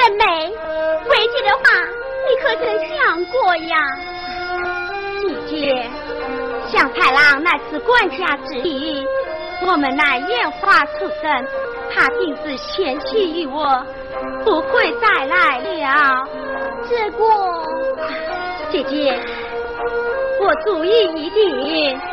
真美，为姐的话，你可曾想过呀？姐姐，祥太郎乃是管家之一，我们乃烟花出身，他平时谦虚于我，不会再来了。 结果， 姐姐，我主意已定。